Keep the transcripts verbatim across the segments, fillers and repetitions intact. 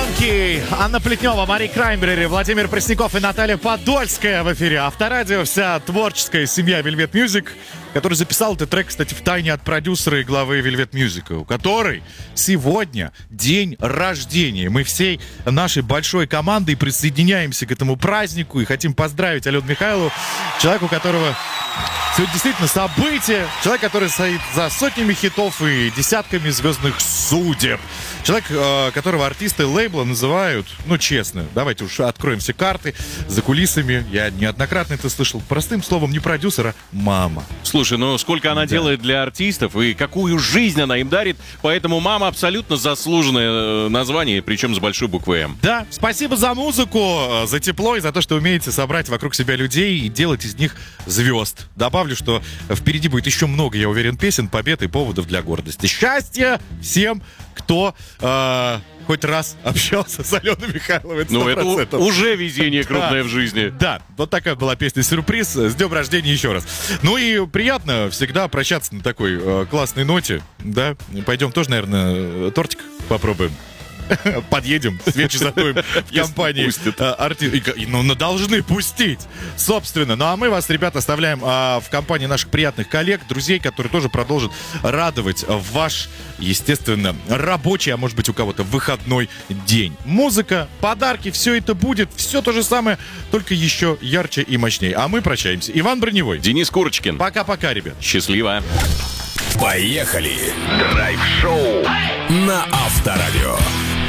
Тонкий, Анна Плетнева, Мария Краймбрери, Владимир Пресняков и Наталья Подольская в эфире. Авторадио, вся творческая семья Velvet Music, который записал этот трек, кстати, в тайне от продюсера и главы Velvet Music, у которой сегодня день рождения. Мы всей нашей большой командой присоединяемся к этому празднику и хотим поздравить Алену Михайлову, человеку, у которого сегодня действительно событие. Человек, который стоит за сотнями хитов и десятками звездных судеб. Человек, которого артисты лейбла называют, ну, честно, давайте уж откроем все карты, за кулисами, я неоднократно это слышал, простым словом, не продюсера, мама. Слушай, ну сколько она да. делает для артистов и какую жизнь она им дарит, поэтому мама абсолютно заслуженное название, причем с большой буквы М. Да, спасибо за музыку, за тепло и за то, что умеете собрать вокруг себя людей и делать из них звезд. Добавлю, что впереди будет еще много, я уверен, песен, побед и поводов для гордости. Счастья всем, кто э, хоть раз общался с Аленой Михайловой. сто процентов. Ну, это уже везение крупное да, в жизни. Да, вот такая была песня-сюрприз. С днем рождения еще раз. Ну и приятно всегда прощаться на такой э, классной ноте. Да, пойдем тоже, наверное, тортик попробуем. Подъедем, свечи задуем в компании артистов. Ну, ну, должны пустить, собственно. Ну, а мы вас, ребят, оставляем а, в компании наших приятных коллег, друзей, которые тоже продолжат радовать ваш, естественно, рабочий, а может быть, у кого-то выходной день. Музыка, подарки, все это будет. Все то же самое, только еще ярче и мощнее. А мы прощаемся. Иван Броневой. Денис Курочкин. Пока-пока, ребят. Счастливо. Поехали! Драйв-шоу на Авторадио.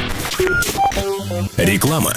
Реклама.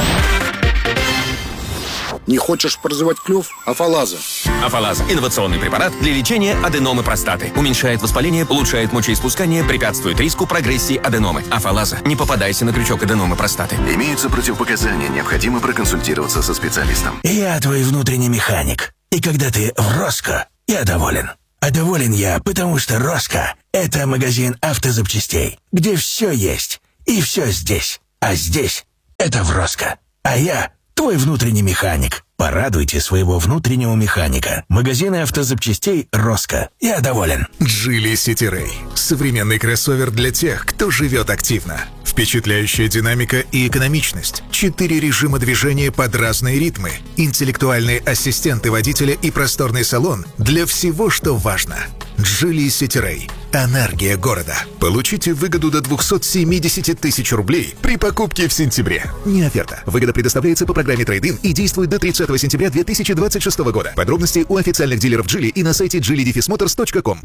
Не хочешь прозевать клюв? Афалаза. Афалаза – инновационный препарат для лечения аденомы простаты. Уменьшает воспаление, улучшает мочеиспускание, препятствует риску прогрессии аденомы. Афалаза. Не попадайся на крючок аденомы простаты. Имеются противопоказания. Необходимо проконсультироваться со специалистом. Я твой внутренний механик. И когда ты в Роско, я доволен. А доволен я, потому что Роско – это магазин автозапчастей, где все есть. И все здесь. А здесь – это в Роско. А я – твой внутренний механик. Порадуйте своего внутреннего механика. Магазины автозапчастей Роско. Я доволен. Geely City Ray. Современный кроссовер для тех, кто живет активно. Впечатляющая динамика и экономичность. Четыре режима движения под разные ритмы. Интеллектуальные ассистенты водителя и просторный салон для всего, что важно. Geely City Ray. Энергия города. Получите выгоду до двести семьдесят тысяч рублей при покупке в сентябре. Не оферта. Выгода предоставляется по программе трейд-ин и действует до тридцатого сентября две тысячи двадцать шестого года. Подробности у официальных дилеров Geely и на сайте джили моторс точка ком.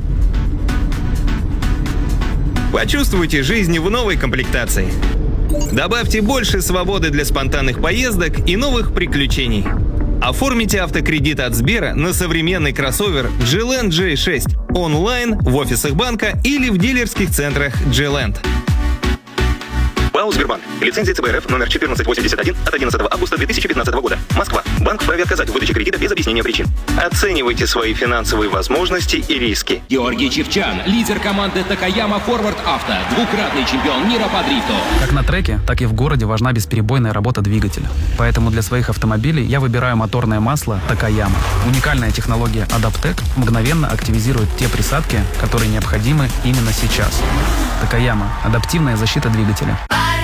Почувствуйте жизнь в новой комплектации. Добавьте больше свободы для спонтанных поездок и новых приключений. Оформите автокредит от Сбера на современный кроссовер джи ленд джей шесть онлайн, в офисах банка или в дилерских центрах джи ленд. ПАО «Сбербанк». Лицензия цэ бэ эр эф номер четырнадцать восемьдесят один от одиннадцатого августа две тысячи пятнадцатого года. Москва. Банк вправе отказать в выдаче кредита без объяснения причин. Оценивайте свои финансовые возможности и риски. Георгий Чевчан, лидер команды Такаяма Форвард Авто, двукратный чемпион мира по дрифту. Как на треке, так и в городе важна бесперебойная работа двигателя. Поэтому для своих автомобилей я выбираю моторное масло Такаяма. Уникальная технология Адаптек мгновенно активизирует те присадки, которые необходимы именно сейчас. Такаяма. Адаптивная защита двигателя.